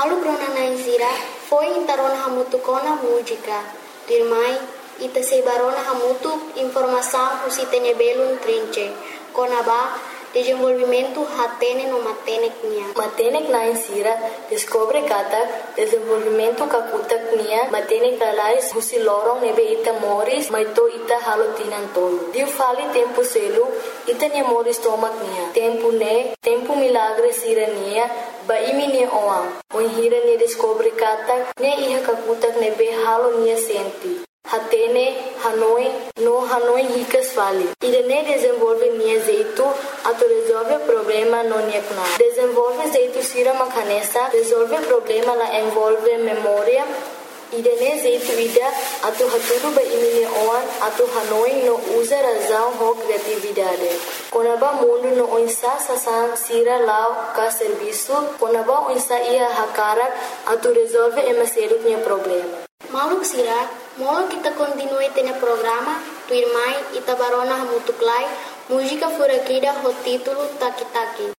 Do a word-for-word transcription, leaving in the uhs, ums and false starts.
Malu brona naizira foi intarona hamutu kona música. Dirmai ita sebarona hamutu informação usitene belun trinche. Kona ba desenvolvimento hatene no matenek nia. Matenek na insira descobre kata desenvolvimento kakutak nia matenek dalais husi lorong nebe ita moris maito ita halotinan tolo. Dio fali tempo selu ita nia moris tomak nia. Tempo ne tempo milagre sira nia ba imi nia oang. Oi hira nia descobre kata ne iha kakutak nebe halo nia senti. Hatene, Hanoi, no Hanoi ricas fali. Irene desenvolve nia zeito, ato resolve problema no nia kuna. Desenvolve zeito sira makanesa, resolve problema la envolve memória. Irene zeito ida, ato haturu ba imine oan, ato Hanoi no usa razão ho criatividade. Konaba mundo no oinsa sasan sira lao ka serviço, konaba oinsa ia hakarak, ato resolve emaseru nia problema. Maluk sira, molo kita continue tene programa, tu irmai ita barona hamutuklai, música furakida ho título Taki Taki.